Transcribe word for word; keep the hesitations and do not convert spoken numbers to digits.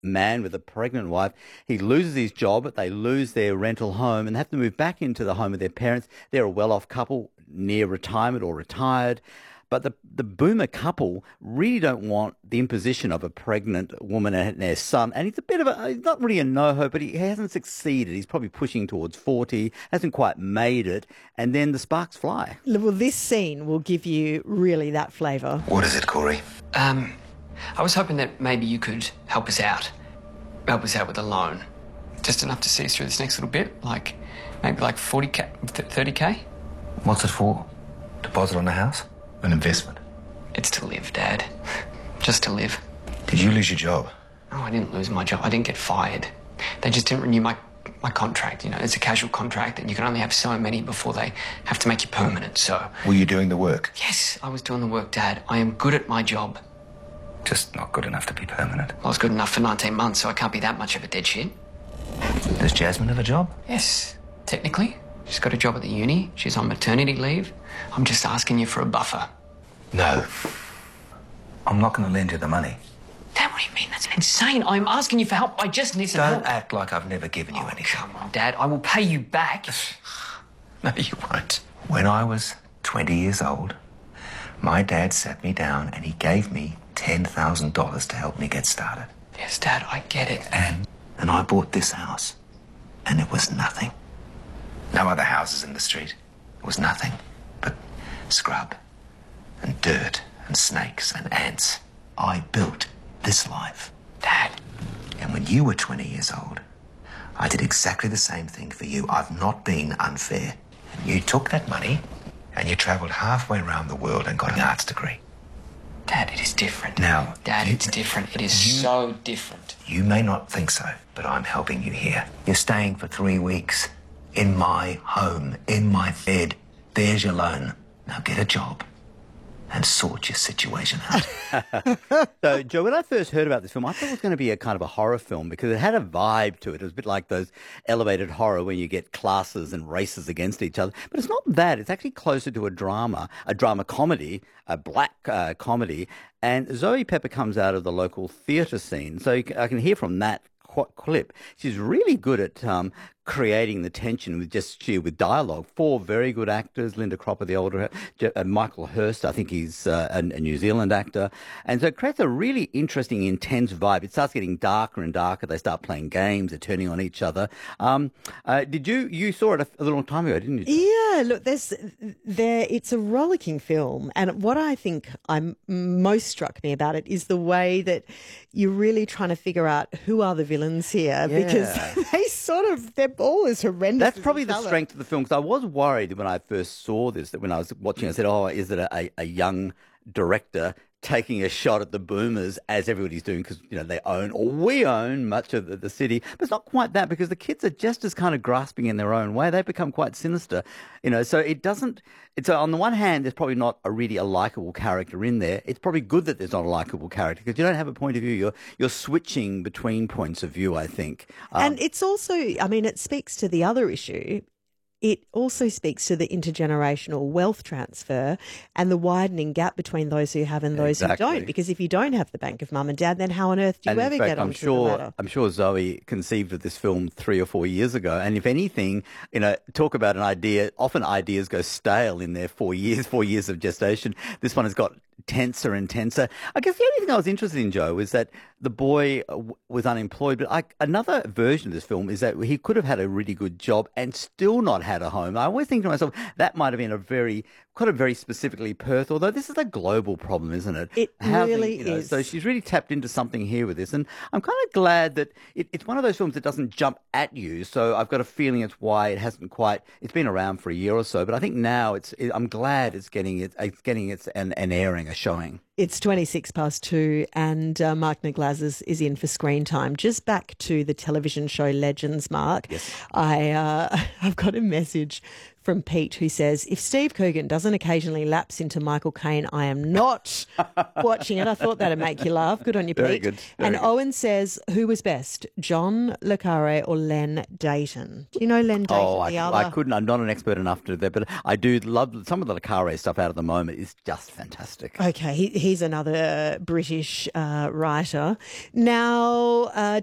man with a pregnant wife. He loses his job, they lose their rental home and have to move back into the home of their parents. They're a well-off couple, near retirement or retired. But the the boomer couple really don't want the imposition of a pregnant woman and their son. And he's a bit of a, he's not really a no-hope, but he hasn't succeeded. He's probably pushing towards forty, hasn't quite made it. And then the sparks fly. Well, this scene will give you really that flavour. What is it, Corey? Um, I was hoping that maybe you could help us out. Help us out with a loan. Just enough to see us through this next little bit. Like, maybe like forty K, thirty K? What's it for? Deposit on the house? An investment? It's to live, Dad. Just to live. Did you lose your job? No, I didn't lose my job. I didn't get fired. They just didn't renew my my contract. You know, it's a casual contract and you can only have so many before they have to make you permanent, so... Were you doing the work? Yes, I was doing the work, Dad. I am good at my job. Just not good enough to be permanent. I was good enough for nineteen months, so I can't be that much of a dead shit. Does Jasmine have a job? Yes, technically. She's got a job at the uni. She's on maternity leave. I'm just asking you for a buffer. No. I'm not going to lend you the money. Dad, what do you mean? That's insane. I'm asking you for help. I just need some Don't help. act like I've never given you Oh, anything. come on, Dad. I will pay you back. No, you won't. When I was twenty years old, my dad sat me down and he gave me ten thousand dollars to help me get started. Yes, Dad, I get it. And, and I bought this house, and it was nothing. No other houses in the street. It was nothing but scrub and dirt and snakes and ants. I built this life. Dad. And when you were twenty years old, I did exactly the same thing for you. I've not been unfair. And you took that money and you travelled halfway around the world and got an arts degree. Dad, it is different. Now, Dad, you- it's different. It is you- so different. You may not think so, but I'm helping you here. You're staying for three weeks in my home, in my bed. There's your loan. Now get a job and sort your situation out. So, Joe, when I first heard about this film, I thought it was going to be a kind of a horror film because it had a vibe to it. It was a bit like those elevated horror when you get classes and races against each other. But it's not that. It's actually closer to a drama, a drama comedy, a black uh, comedy. And Zoe Pepper comes out of the local theatre scene. So you can, I can hear from that qu- clip. She's really good at um, creating the tension with just sheer with dialogue. Four very good actors: Linda Cropper, the older, uh, Michael Hurst, I think he's uh, a, a New Zealand actor, and so it creates a really interesting, intense vibe. It starts getting darker and darker. They start playing games. They're turning on each other. Um, uh, did you you saw it a, a little time ago, didn't you? Yeah, look, there's there. It's a rollicking film, and what I think I'm most struck me about it is the way that you're really trying to figure out who are the villains here, Yeah. because they sort of they're all as horrendous. That's as probably each the other. strength of the film, because I was worried when I first saw this, that when I was watching, I said, oh, is it a, a young director taking a shot at the boomers, as everybody's doing, because, you know, they own, or we own, much of the, the city. But it's not quite that, because the kids are just as kind of grasping in their own way. They become quite sinister, you know, so it doesn't, it's on the one hand, there's probably not a really a likable character in there. It's probably good that there's not a likable character, because you don't have a point of view. You're, you're switching between points of view, I think. Um, And it's also, I mean, it speaks to the other issue. It also speaks to the intergenerational wealth transfer and the widening gap between those who have and those Exactly. who don't. Because if you don't have the bank of mum and dad, then how on earth do you And ever in fact, get I'm onto sure, the ladder? I'm sure Zoe conceived of this film three or four years ago. And if anything, you know, talk about an idea, often ideas go stale in their four years, four years of gestation. This one has got tenser and tenser. I guess the only thing I was interested in, Joe, is that the boy uh, w- was unemployed. But I, another version of this film is that he could have had a really good job and still not had a home. I always think to myself, that might have been a very, kind of very specifically Perth, although this is a global problem, isn't it? It really you know, is. So she's really tapped into something here with this. And I'm kind of glad that it, it's one of those films that doesn't jump at you. So I've got a feeling it's why it hasn't quite, it's been around for a year or so. But I think now it's, it, I'm glad it's getting it, it's getting its an, an airing, a showing. It's twenty-six past two and uh, Mark Niglazes is in for screen time. Just back to the television show Legends, Mark. Yes. I, uh, I've got a message from Pete, who says, if Steve Coogan doesn't occasionally lapse into Michael Caine, I am not watching it. I thought that'd make you laugh. Good on you, Pete. Very good. Very and good. Owen says, who was best, John Le Carre or Len Dayton? Do you know Len Dayton, Oh, I, the other? I couldn't. I'm not an expert enough to do that, but I do love some of the Le Carre stuff out at the moment is just fantastic. Okay, he, he's another British uh, writer. Now, uh,